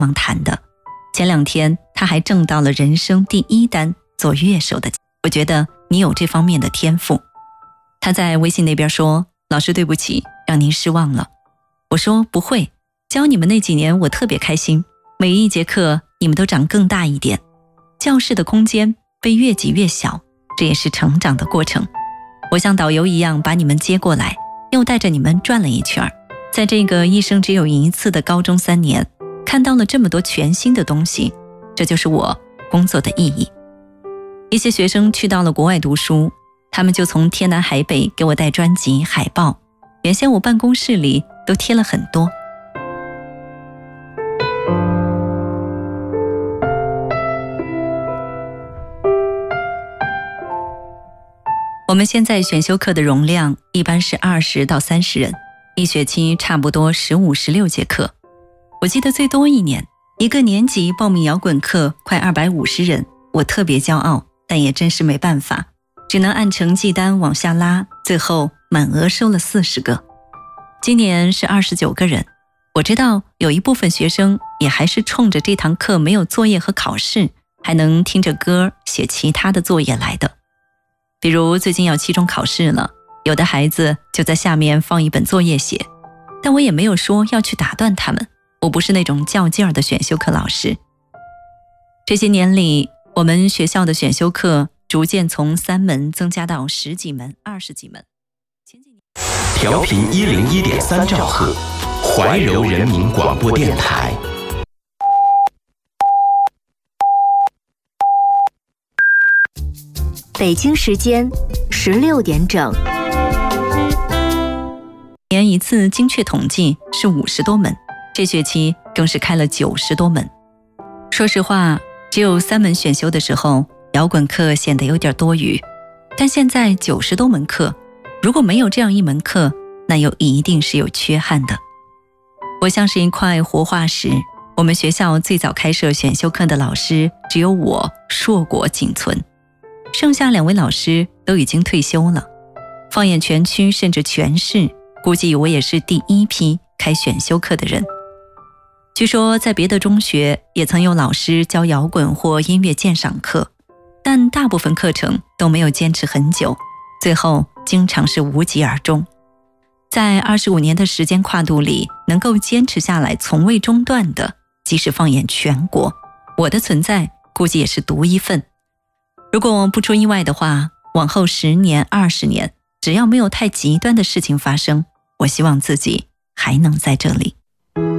忙弹的。前2天他还挣到了人生第1单做乐手的。我觉得你有这方面的天赋。他在微信那边说，老师对不起，让您失望了。我说不会，教你们那几年我特别开心，每一节课你们都长更大一点，教室的空间被越挤越小，这也是成长的过程。我像导游一样把你们接过来，又带着你们转了一圈，在这个一生只有一次的高中3年，看到了这么多全新的东西，这就是我工作的意义。一些学生去到了国外读书，他们就从天南海北给我带专辑海报，原先我办公室里都贴了很多。我们现在选修课的容量一般是20到30人，一学期差不多15、16节课。我记得最多一年，一个年级报名摇滚课快250人，我特别骄傲，但也真是没办法，只能按成绩单往下拉，最后满额收了40个。今年是29个人。我知道有一部分学生也还是冲着这堂课没有作业和考试，还能听着歌写其他的作业来的。比如最近要期中考试了，有的孩子就在下面放一本作业写，但我也没有说要去打断他们，我不是那种较劲儿的选修课老师。这些年里，我们学校的选修课逐渐从3门增加到10几门、20几门。 调频101.3兆赫，怀柔人民广播电台。 北京时间16点整。 年一次精确统计是50多门，这学期更是开了90多门。说实话，只有3门选修的时候，摇滚课显得有点多余，但现在90多门课，如果没有这样一门课，那又一定是有缺憾的。我像是一块活化石，我们学校最早开设选修课的老师只有我硕果仅存，剩下2位老师都已经退休了。放眼全区甚至全市，估计我也是第1批开选修课的人。据说在别的中学也曾有老师教摇滚或音乐鉴赏课，但大部分课程都没有坚持很久，最后经常是无疾而终。在25年的时间跨度里，能够坚持下来从未中断的，即使放眼全国，我的存在估计也是独一份。如果不出意外的话，往后10年、20年，只要没有太极端的事情发生，我希望自己还能在这里。